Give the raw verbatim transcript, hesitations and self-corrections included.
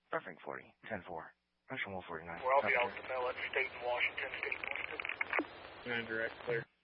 Buffering forty, ten four. Ocean one forty-nine. Where I'll be out to mail at State in Washington, State in Washington. nine direct, clear.